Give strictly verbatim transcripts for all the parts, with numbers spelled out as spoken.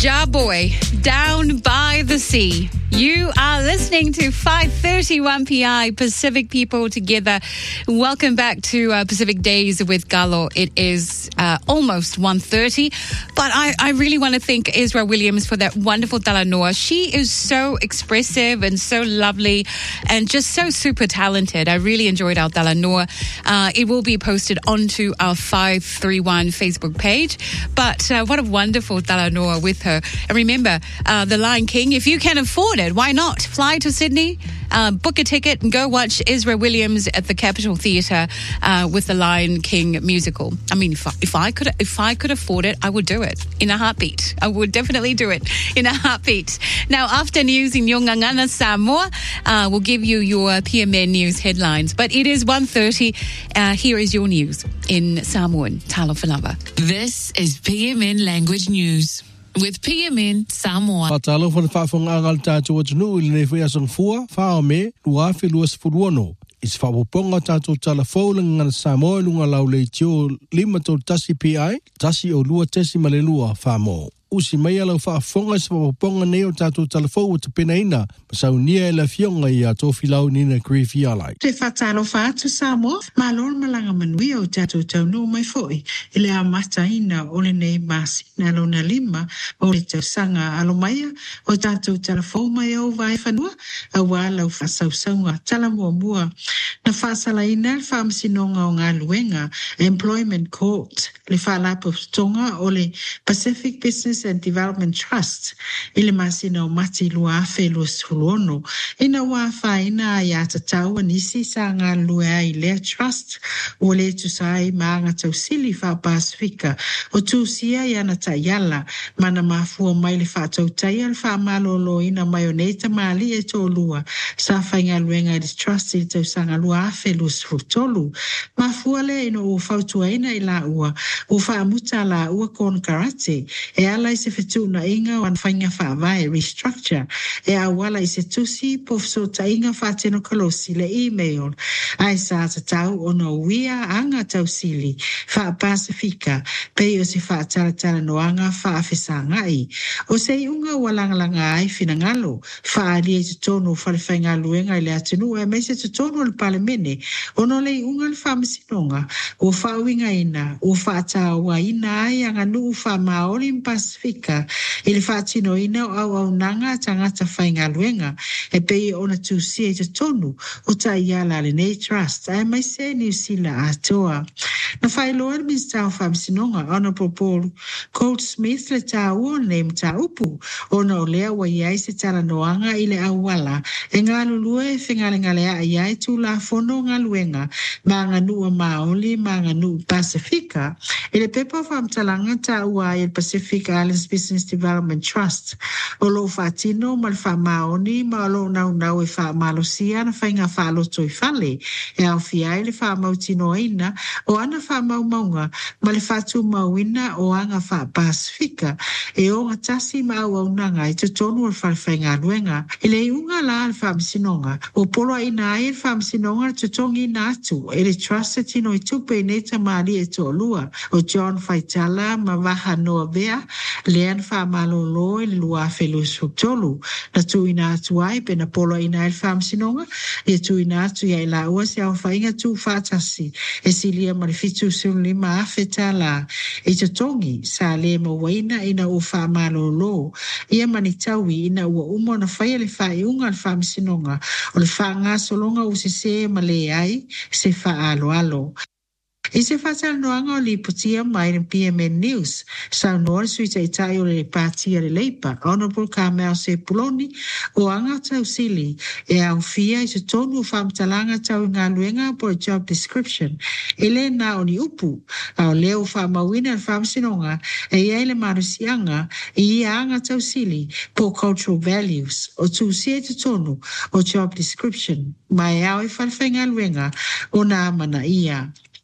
Jarboy, Down by the Sea. You are listening to five thirty-one P I Pacific People Together. Welcome back to uh, Pacific Days with Galo. It is uh, almost one thirty, but I, I really want to thank Ezra Williams for that wonderful talanoa. She is so expressive and so lovely and just so super talented. I really enjoyed our talanoa. Uh, it will be posted onto our five thirty-one Facebook page, but uh, what a wonderful talanoa with her. And remember, uh, The Lion King, if you can afford it, why not? Fly to Sydney, uh, book a ticket and go watch Ezra Williams at the Capitol Theatre uh, with the Lion King musical. I mean, if I, if I could if I could afford it, I would do it in a heartbeat. I would definitely do it in a heartbeat. Now, after news in Yongangana, Samoa, uh, we'll give you your P M N news headlines. But it is one thirty. Uh, here is your news in Samoan. Talo Falava. This is P M N Language News with P M N Samoa. Patalo for the Fafong Angal Tato Wajnu, Ilnefia Song Fua, Fame, Luafi Luas Fuduano. It's Faboponga Tato Talafoling and Samoa Lunga Laule Tio, Limato Tassi P I, Tassi o Lua Tessi Malelua, Famo. Usi mai ala fa fonga sa ponga neo tatu telefo te penaina sa unia la fionga ia to filau ni na grief ia lai te fatalo fa tu Samoa malor malanga manui o tatu tau mai foi ile a mataina o le nei masi na lona lima o le tau sanga alomaya o tatu telefo mai o vai fanua a wala fa sau sanga tala mua mua na fa sala ina fa msinonga o ngā luenga employment court le fa lapo tonga o le Pacific Business and Development Trust ile masina o mati lua afe lua suluono ina wafa ina ya tatau nisi sa ngā lua i lea trust o le tusai maanga tausili fa Pasifika o tusia ya na tayala mana mafua mai le fa tautaya le fa malolo ina mayoneta mali e to lua sa fainga luenga i trust i tausanga lua afe lua sfutolu mafua le ino o fautua ina ila ua o fa amuta la ua kon karate e ala i se fitu na inga wan fainga fa vai restructure e a wala i se tusi pofso ta inga fa teno kalosi le email ai sa ta tau ono wia anga tau sili fa Pasifika pe o si fa tala tala no anga fa afisanga ai o se unga walanga langa ai finangalo fa ali e tono fa le fainga luenga le atinu e mese te tono le palemene ono le unga le fa msinonga o fa winga ina o fa ta wa ina ai anga nu fa maori Pasifika ele fatino ina au au nanga tangata fainga luenga e pe ona tu si e tonu o taiala le nei trust ai mai se ni sila atoa na failo er minsta fam sinonga ona popol Cold Smith le tau ne mta upu ona ole wa yai se tala noanga ile awala e ngalu lue fingale ngale ai tu la fono ngaluenga manga nu maoli manga nu Pasifika ele pepa fam talanga tau ai Pacific Islands Business Development Trust o lo fatino mal fa maoni ma lo nau nau e fa malosia na fainga fa lo toi fale e au fia ele fa mautino ina o ana fa mau maunga ma le fatu mauina o anga fa Pasifika e o ngatasi mau au nanga i te tonu al fa fainga luenga ele unga la al fa msinonga o polo ina ai al fa msinonga te tongi na atu ele trust tino i tupe neta maali e to lua o John Faitala ma vaha noa vea lean fa malolo i lua felus tolu na tu ina atu ai pe na polo ina il fam sinonga e tu ina atu ia ila ua se au fainga tu fatasi e silia marifitu sun lima afeta la e te tongi sa le ma waina ina u fa malolo ia manitawi ina ua umo na faya le fa iunga il fam sinonga o le fa nga solonga usise ma le ai se fa alo alo e se fatal noanga o li putia mai in P M N News sa noa suita i tai o le patia le leipa Honorable Carmel Se Puloni o anga tau sili e au fia i se tonu o whamtalanga tau ngā luenga po job description e le na o ni upu au leo whamawina al whamsinonga e ia le marusianga e ia anga tau sili po cultural values o tu sia te tonu o job description mai au i whalwhenga luenga o nā mana ia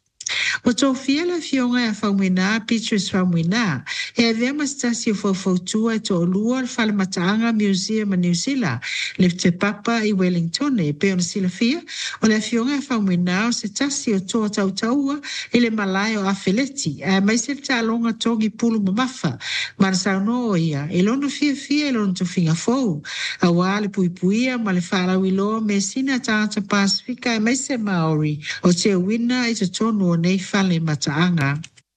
O tō fia la fionga e whaumina, Petrus whaumina, e a vea mastasi o whautua e tō lua le Whalemataanga Museum a New Zealand, le te papa i Wellington e pe ona sila fia, o le fionga e whaumina o se tasi o tō tau taua i le malai o Awheleti, a mai se ta longa tongi pulu mamafa, mana sauno o ia, e lono fia fia e lono to finga fou, a wale pui puia ma le whalau ilo me sina tangata Pasifika e mai se Maori, o te wina i te tonu o nei whale mataanga.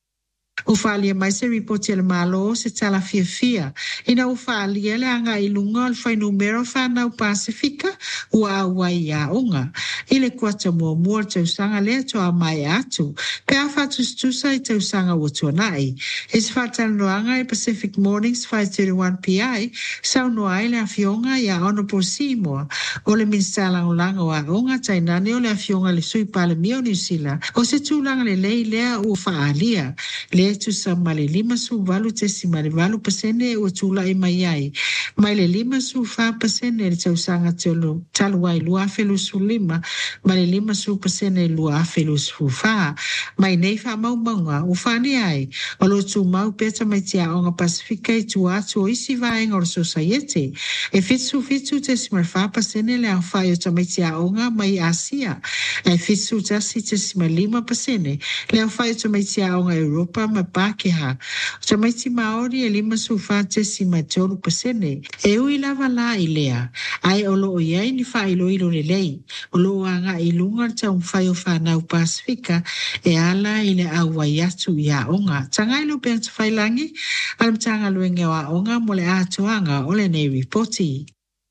O whalia mai se ripoti ele malo se tala fia fia. Ina o whalia le anga i lunga al whai numero whanau Pasifika ua awai a onga. Ile kuata mua mua te usanga lea to a mai atu. Pe a whatus tusa i te usanga o tuanai. E se whatana noanga i Pacific Mornings five thirty-one P I sau noa i le a fionga i a Honorable Seymour. O le minstalang langa o a onga tainane o le a fionga le sui pale mio New Zealand. O se tūlanga le lei lea o whaalia. Le tu sa male lima su valu te si male valu pasene o tula i mai ai. Mai le lima su fa pasene le tau sanga te olo taluai lua felu su lima, male lima su pasene lua felu su fa. Mai nei fa mau maunga o fani ai. O lo tu mau peta mai tia onga Pasifika i tu atu o isi vaenga o society. E fitsu fitsu te si male fa pasene le au fai o ta mai tia onga mai Asia. E fitsu tasi te si male lima pasene le au fai o ta mai tia onga Europa ma Pakeha. O maiti Maori e lima sufa te si matolu pasene. E ui lava la i lea. Ai o loo iai ni wha ilo ilo le lei. O loo anga i lunga ta un whai o whanau Pasifika e ala i le awa yatu i a onga. Tanga ilo pe atu whailangi, alam tanga luenge o a onga mo le atoanga o le nei ripoti.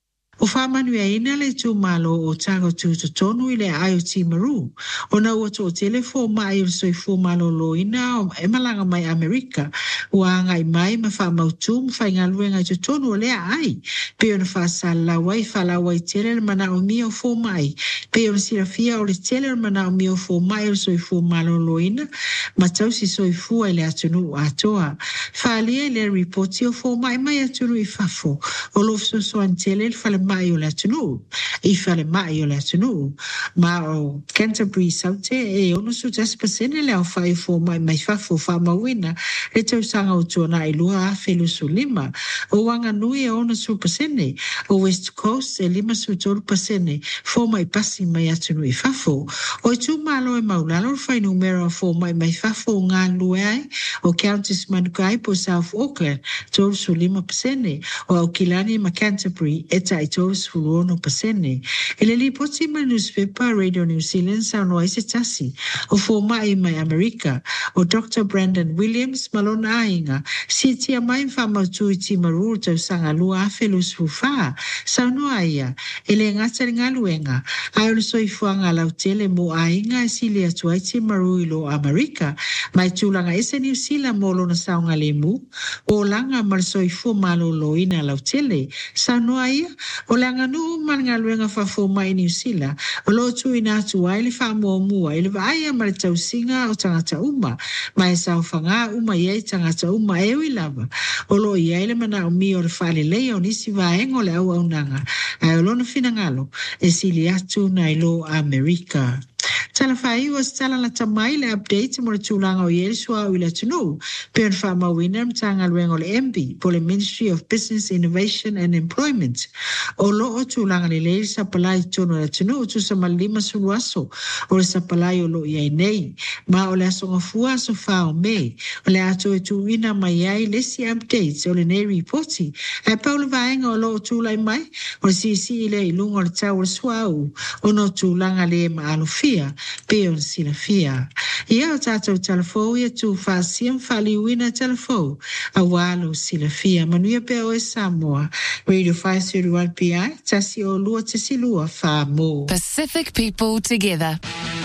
O whamanu e ina le tū malo o tango tū tonu i le I O T Maru. O na ua tō telefo mai o soi fō malo lo ina o e malanga mai Amerika. Ua ngai mai ma wha mautu mwhai ngā luenga tū tonu o lea ai. Pe ona wha sala wai whala wai tele mana o mi o fō mai. Pe ona sira fia o le tele mana o mi o fō mai o soi fō malo lo ina. Ma tau si soi fō ai le atunu atoa. Whalia le reporti o fō mai mai atunu i whafo. O lo fso soan tele le whale mai o le atunu, i whale mai o le atunu, ma o Canterbury saute e ono su tasi pasene le au whai fō mai mai whafo whamawina, le tau sanga o tuana i lua a whelu su lima, o wanga nui e ono su pasene, o West Coast e lima su tolu pasene, fō mai pasi mai atunu i whafo, o i tū malo e maulalo whai numero fō mai mai whafo ngā lue ai, o Countess Manukai po South Auckland, tolu su lima pasene, o au Kilani ma Canterbury, e tai tolu sfuruono pasene. E le lipoti ma newspaper Radio New Zealand sa noa se tasi. O fō mai mai Amerika. O Doctor Brandon Williams malona ainga. Si tia mai whamautu i ti maruru tau sanga lua awhelu sfuwha. Sa noa ia. E le ngata ngā luenga. Ai o le soi fuanga lau tele mo ainga e si le atua i ti maruru i lo Amerika. Mai tūlanga ese New Zealand molo na saunga le mu. O langa ma le soi fu malo lo ina lau tele. Sa noa ia. O le anganu manga luenga whafo mai New Zealand, o lo tu ina atu ai le whamua mua, ele vai a mare tau singa o tangata uma, mai sa o whanga uma iei tangata uma e ui lava, o lo iei le mana o mi o le whale lei o nisi vaenga o le au au nanga, ai o lona finangalo, e sili atu na ilo Amerika. Tala whai o tala la tamai le update mo le tūlanga o Yerisua o ila tunu. Pe on wha mawina mtanga luenga o le M B po le Ministry of Business, Innovation and Employment. O lo o tūlanga le leiri sa palai tono la tunu tu sa malima sulu aso o le sa palai o lo iai nei. Ma o le aso ngafua aso wha o me. O le ato e tuina mai ai lesi updates o le nei reporti. E pa o le vaenga o lo o tūlai mai o le si si ile ilunga o le tau o le suau o no tūlanga le ma alufia. Pe on sila fia. Ia o tātou talafou ia tū whāsiam whaliwina talafou. A wālo sila fia. Manuia pe o e Samoa. Radio five thirty-one P I. Tasi o lua tasi lua wha mō. Pacific people together.